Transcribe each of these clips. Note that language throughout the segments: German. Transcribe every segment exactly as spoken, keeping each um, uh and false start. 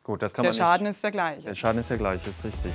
Gut, das kann Der man Schaden nicht. ist der gleiche. Der Schaden ist der gleiche, ist richtig.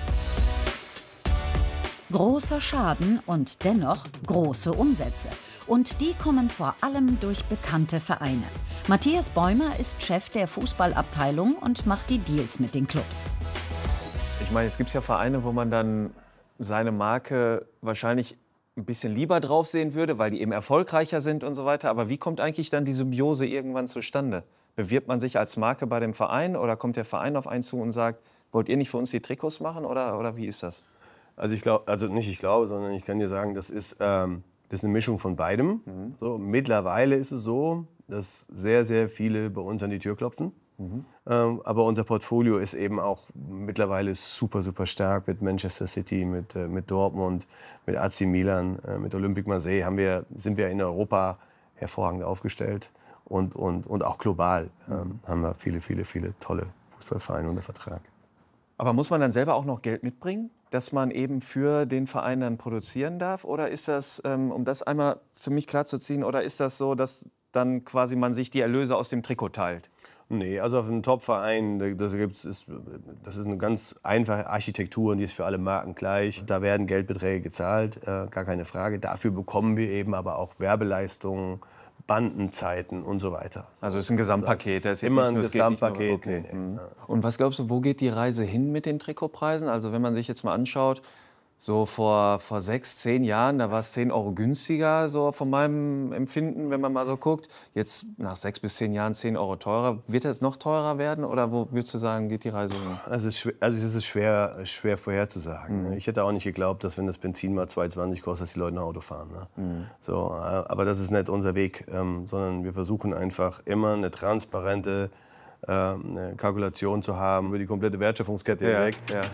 Großer Schaden und dennoch große Umsätze. Und die kommen vor allem durch bekannte Vereine. Matthias Bäumer ist Chef der Fußballabteilung und macht die Deals mit den Clubs. Ich meine, jetzt gibt es ja Vereine, wo man dann seine Marke wahrscheinlich ein bisschen lieber drauf sehen würde, weil die eben erfolgreicher sind und so weiter. Aber wie kommt eigentlich dann die Symbiose irgendwann zustande? Bewirbt man sich als Marke bei dem Verein oder kommt der Verein auf einen zu und sagt, wollt ihr nicht für uns die Trikots machen oder, oder wie ist das? Also ich glaube, also nicht ich glaube, sondern ich kann dir sagen, das ist, ähm, das ist eine Mischung von beidem. Mhm. So, mittlerweile ist es so, dass sehr, sehr viele bei uns an die Tür klopfen. Mhm. Ähm, aber unser Portfolio ist eben auch mittlerweile super, super stark mit Manchester City, mit, äh, mit Dortmund, mit A C Milan, äh, mit Olympique Marseille haben wir, sind wir in Europa hervorragend aufgestellt. Und, und, und auch global ähm, haben wir viele, viele, viele tolle Fußballvereine unter Vertrag. Aber muss man dann selber auch noch Geld mitbringen, dass man eben für den Verein dann produzieren darf? Oder ist das, ähm, um das einmal für mich klarzuziehen, oder ist das so, dass dann quasi man sich die Erlöse aus dem Trikot teilt? Nee, also auf einem Top-Verein, das, gibt's, ist, das ist eine ganz einfache Architektur und die ist für alle Marken gleich. Da werden Geldbeträge gezahlt, äh, gar keine Frage. Dafür bekommen wir eben aber auch Werbeleistungen, Bandenzeiten und so weiter. Also es ist ein Gesamtpaket. Das ist immer ein Gesamtpaket. Okay. Nee, nee. Und was glaubst du, wo geht die Reise hin mit den Trikotpreisen? Also wenn man sich jetzt mal anschaut, so vor, vor sechs, zehn Jahren, da war es zehn Euro günstiger, so von meinem Empfinden, wenn man mal so guckt. Jetzt nach sechs bis zehn Jahren zehn Euro teurer. Wird das noch teurer werden oder wo würdest du sagen, geht die Reise hin? Also es ist schwer, also es ist schwer, schwer vorherzusagen. Mhm. Ich hätte auch nicht geglaubt, dass wenn das Benzin mal zwei zwanzig kostet, dass die Leute ein Auto fahren. Ne? Mhm. So, aber das ist nicht unser Weg, ähm, sondern wir versuchen einfach immer eine transparente äh, eine Kalkulation zu haben über die komplette Wertschöpfungskette Ja, hinweg. ja.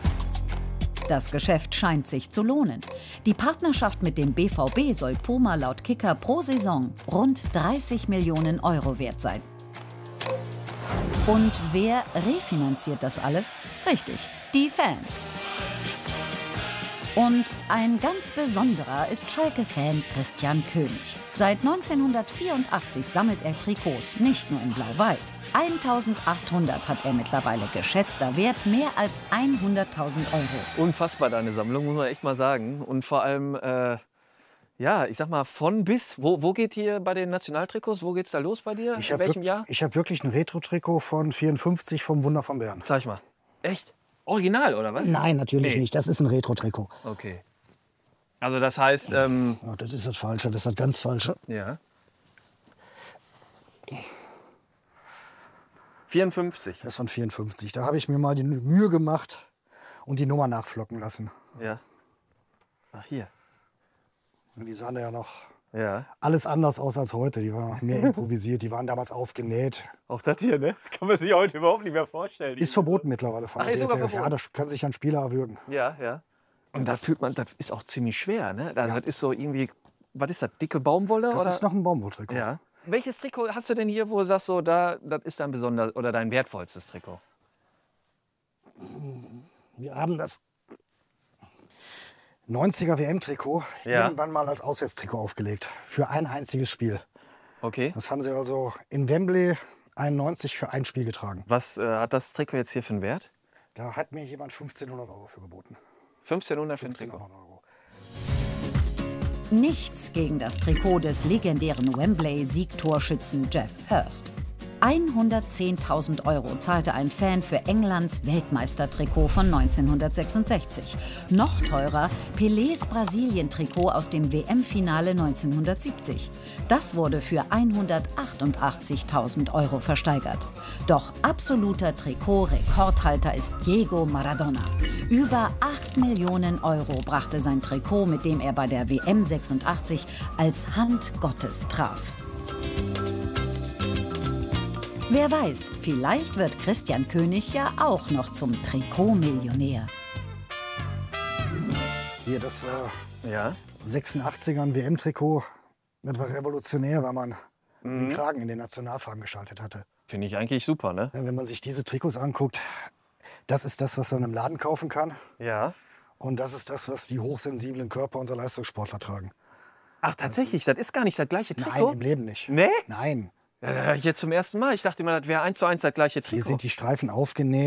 Das Geschäft scheint sich zu lohnen. Die Partnerschaft mit dem B V B soll Puma laut Kicker pro Saison rund dreißig Millionen Euro wert sein. Und wer refinanziert das alles? Richtig, die Fans. Und ein ganz besonderer ist Schalke-Fan Christian König. Seit neunzehnhundertvierundachtzig sammelt er Trikots, nicht nur in Blau-Weiß. eintausendachthundert hat er mittlerweile, geschätzter Wert mehr als hunderttausend Euro. Unfassbar, deine Sammlung, muss man echt mal sagen. Und vor allem, äh, ja, ich sag mal, von bis. Wo, wo geht hier bei den Nationaltrikots, wo geht's da los bei dir? Ich In welchem wirk- Jahr? Ich habe wirklich ein Retro-Trikot von vierundfünfzig vom Wunder von Bern. Zeig mal. Echt? Original, oder was? Nein, natürlich Nee. nicht. Das ist ein Retro-Trikot. Okay. Also das heißt, ähm, Ja, das ist das Falsche, das ist das ganz Falsche. ja. vierundfünfzig. Das ist von vierundfünfzig. Da habe ich mir mal die Mühe gemacht und die Nummer nachflocken lassen. Ja. Ach, hier. Und die sahen ja noch Ja. alles anders aus als heute. Die waren mehr improvisiert, die waren damals aufgenäht. Auch das hier, ne? Kann man sich heute überhaupt nicht mehr vorstellen. Ist verboten mittlerweile von Ach, der ist sogar D F L. verboten? Ja, das kann sich ein Spieler erwürgen. Ja, ja. Und das fühlt man, das ist auch ziemlich schwer, ne? Also das ist so irgendwie, was ist das, dicke Baumwolle? Das oder? ist noch ein Baumwolltrikot. Ja. Welches Trikot hast du denn hier, wo du sagst, so, da, das ist dein besonders oder dein wertvollstes Trikot? Wir haben das neunziger W M-Trikot Ja. irgendwann mal als Auswärtstrikot aufgelegt. Für ein einziges Spiel. Okay. Das haben sie also in Wembley einundneunzig für ein Spiel getragen. Was äh, hat das Trikot jetzt hier für einen Wert? Da hat mir jemand fünfzehnhundert Euro für geboten. fünfzehnhundert für ein Trikot. fünfzehnhundert Euro. Nichts gegen das Trikot des legendären Wembley-Siegtorschützen Jeff Hurst. hundertzehntausend Euro zahlte ein Fan für Englands Weltmeistertrikot von neunzehnhundertsechsundsechzig. Noch teurer Pelés Brasilien-Trikot aus dem W M-Finale neunzehnhundertsiebzig. Das wurde für hundertachtundachtzigtausend Euro versteigert. Doch absoluter Trikot-Rekordhalter ist Diego Maradona. Über acht Millionen Euro brachte sein Trikot, mit dem er bei der W M sechsundachtzig als Hand Gottes traf. Wer weiß, vielleicht wird Christian König ja auch noch zum Trikotmillionär. Hier, das war Ja. sechsundachtziger ein W M-Trikot. Das war revolutionär, weil man den Kragen in den Nationalfarben geschaltet hatte. Finde ich eigentlich super, ne? Wenn man sich diese Trikots anguckt, das ist das, was man im Laden kaufen kann. Ja. Und das ist das, was die hochsensiblen Körper unserer Leistungssportler tragen. Ach, tatsächlich, das ist gar nicht das gleiche Trikot? Nein, im Leben nicht. Nee? Nein. Ja, das höre ich jetzt zum ersten Mal. Ich dachte immer, das wäre eins zu eins das gleiche Trikot. Hier sind die Streifen aufgenäht.